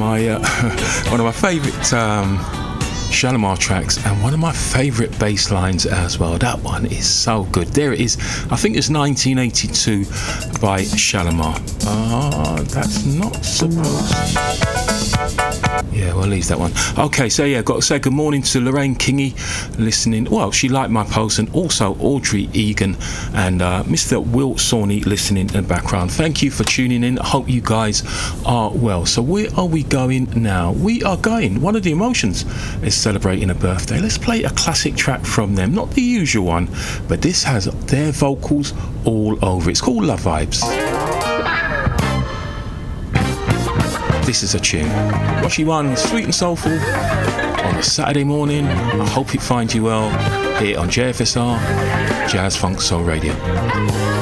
my one of my favourite Shalamar tracks, and one of my favourite bass lines as well. That one is so good. There it is. I think it's 1982 by Shalamar. That's not supposed. Yeah, we'll leave that one. Okay, so yeah, got to say good morning to Lorraine Kingy listening. Well, she liked my post, and also Audrey Egan and Mr. Will Sawney listening in the background. Thank you for tuning in. I hope you guys are well. So where are we going now? We are going, One of the Emotions is celebrating a birthday. Let's play a classic track from them. Not the usual one, but this has their vocals all over. It's called Love Vibes. This is a tune. Washy One, sweet and soulful on a Saturday morning. I hope it finds you well here on JFSR, Jazz Funk Soul Radio.